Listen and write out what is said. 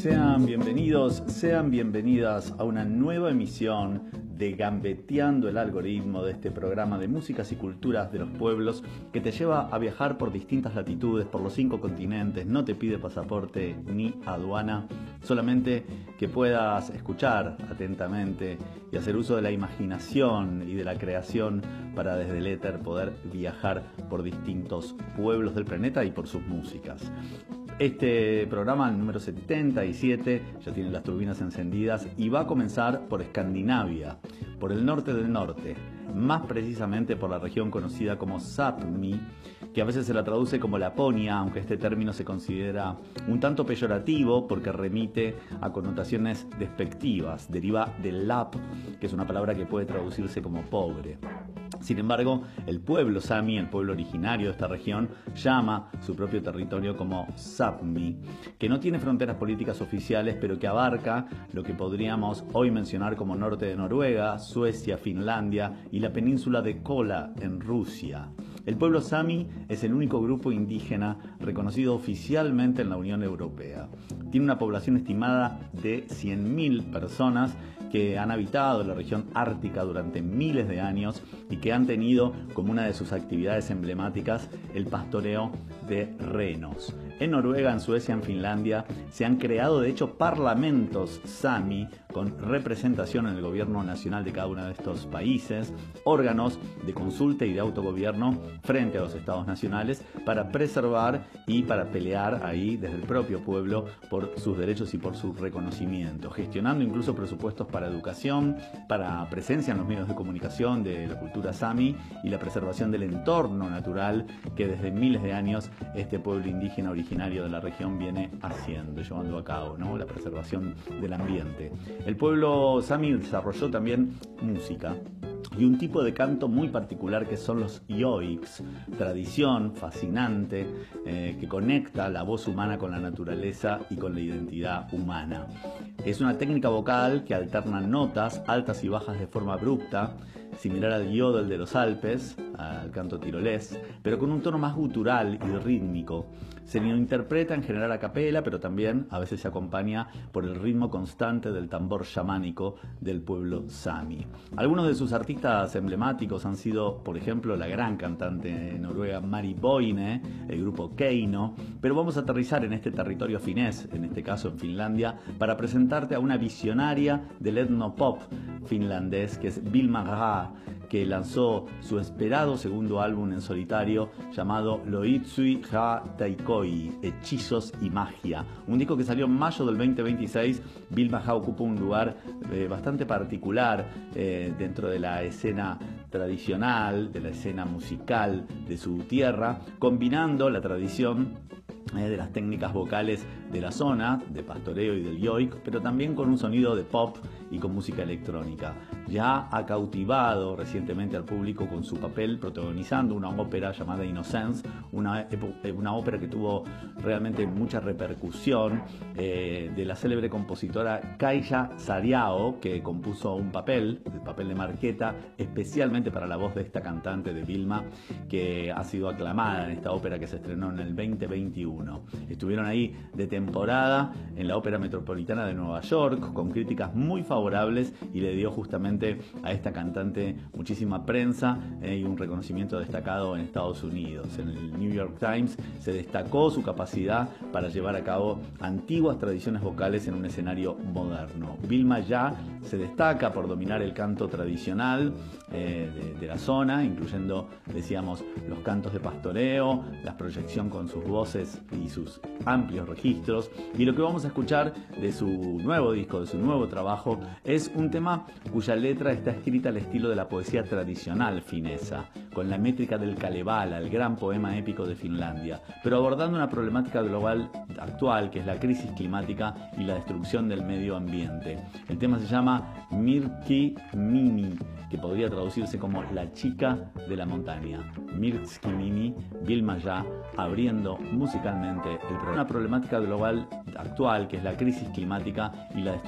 Sean bienvenidos, sean bienvenidas a una nueva emisión de Gambeteando el Algoritmo, de este programa de músicas y culturas de los pueblos que te lleva a viajar por distintas latitudes, por los 5 continentes, no te pide pasaporte ni aduana, solamente que puedas escuchar atentamente y hacer uso de la imaginación y de la creación para desde el éter poder viajar por distintos pueblos del planeta y por sus músicas. Este programa, el número 77, ya tiene las turbinas encendidas y va a comenzar por Escandinavia, por el norte del norte, más precisamente por la región conocida como Sápmi, que a veces se la traduce como Laponia, aunque este término se considera un tanto peyorativo porque remite a connotaciones despectivas, deriva del lap, que es una palabra que puede traducirse como pobre. Sin embargo, el pueblo Sami, el pueblo originario de esta región, llama su propio territorio como Sápmi, que no tiene fronteras políticas oficiales, pero que abarca lo que podríamos hoy mencionar como norte de Noruega, Suecia, Finlandia y la península de Kola en Rusia. El pueblo Sami es el único grupo indígena reconocido oficialmente en la Unión Europea. Tiene una población estimada de 100.000 personas que han habitado la región ártica durante miles de años y que han tenido como una de sus actividades emblemáticas el pastoreo de renos. En Noruega, en Suecia, en Finlandia se han creado de hecho parlamentos Sami con representación en el gobierno nacional de cada uno de estos países, órganos de consulta y de autogobierno frente a los estados nacionales para preservar y para pelear ahí desde el propio pueblo por sus derechos y por su reconocimiento, gestionando incluso presupuestos para educación, para presencia en los medios de comunicación de la cultura Sami y la preservación del entorno natural que desde miles de años este pueblo indígena originario de la región viene haciendo, llevando a cabo, ¿no? La preservación del ambiente. El pueblo Sami desarrolló también música y un tipo de canto muy particular que son los yoiks, tradición fascinante que conecta la voz humana con la naturaleza y con la identidad humana. Es una técnica vocal que alterna notas altas y bajas de forma abrupta, similar al yodel de los Alpes, al canto tirolés, pero con un tono más gutural y rítmico. Se interpreta en general a capela, pero también a veces se acompaña por el ritmo constante del tambor chamánico del pueblo Sami. Algunos de sus artistas emblemáticos han sido, por ejemplo, la gran cantante noruega Mari Boine, el grupo Keino, pero vamos a aterrizar en este territorio finés, en este caso en Finlandia, para presentarte a una visionaria del etnopop finlandés que es Vilma Ra, que lanzó su esperado segundo álbum en solitario llamado Loitsui Ha Taikoi, Hechizos y Magia. Un disco que salió en mayo del 2026. Vilma Ha ocupa un lugar bastante particular dentro de la escena tradicional, de la escena musical de su tierra, combinando la tradición de las técnicas vocales de la zona, de pastoreo y del yoik, pero también con un sonido de pop y con música electrónica. Ya ha cautivado recientemente al público con su papel protagonizando una ópera llamada Innocence, una ópera que tuvo realmente mucha repercusión, de la célebre compositora Kaija Saariaho, que compuso un papel, el papel de Marqueta, especialmente para la voz de esta cantante de Vilma, que ha sido aclamada en esta ópera que se estrenó en el 2021. Estuvieron ahí de temporada en la Ópera Metropolitana de Nueva York con críticas muy favorables y le dio justamente a esta cantante muchísima prensa y un reconocimiento destacado en Estados Unidos. En el New York Times se destacó su capacidad para llevar a cabo antiguas tradiciones vocales en un escenario moderno. Vilma ya se destaca por dominar el canto tradicional de la zona, incluyendo, decíamos, los cantos de pastoreo, la proyección con sus voces y sus amplios registros. Y lo que vamos a escuchar de su nuevo disco, de su nuevo trabajo, es un tema cuya letra está escrita al estilo de la poesía tradicional finesa, con la métrica del Kalevala, el gran poema épico de Finlandia, pero abordando una problemática global actual, que es la crisis climática y la destrucción del medio ambiente. El tema se llama Mirkki Mini, que podría traducirse como La chica de la montaña. Mirkki Mini, Vilma Ya, abriendo musicalmente el programa. Una problemática global actual, que es la crisis climática y la destrucción